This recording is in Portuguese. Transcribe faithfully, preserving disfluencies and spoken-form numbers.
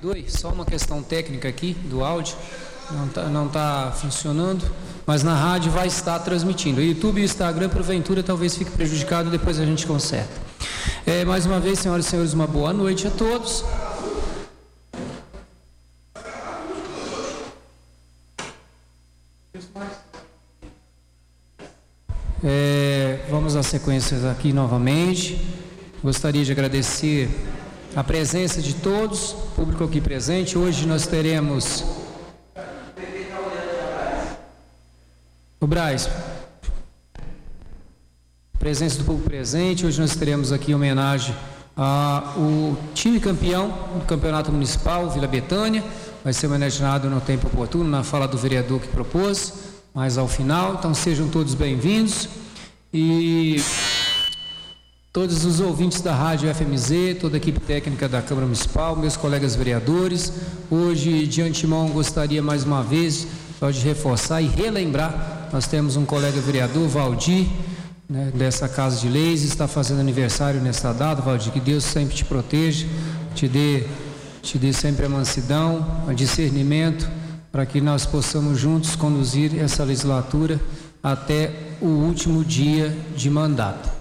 perdoe, só uma questão técnica aqui do áudio, não está não tá funcionando, mas na rádio vai estar transmitindo. O YouTube e o Instagram, porventura, talvez fique prejudicado, depois a gente conserta. É, mais uma vez, senhoras e senhores, uma boa noite a todos. É, vamos às sequências aqui novamente. Gostaria de agradecer a presença de todos, público aqui presente. Hoje nós teremos o Braz, presença do público presente. Hoje nós teremos aqui homenagem ao time campeão do Campeonato Municipal, Vila Betânia. Vai ser homenageado no tempo oportuno, na fala do vereador que propôs, mas ao final. Então sejam todos bem-vindos. E todos os ouvintes da Rádio F M Z, toda a equipe técnica da Câmara Municipal, meus colegas vereadores, hoje de antemão gostaria mais uma vez de reforçar e relembrar, nós temos um colega vereador, Valdir, né, dessa Casa de Leis, está fazendo aniversário nesta data. Valdir, que Deus sempre te proteja, te dê, te dê sempre a mansidão, o discernimento, para que nós possamos juntos conduzir essa legislatura até o último dia de mandato.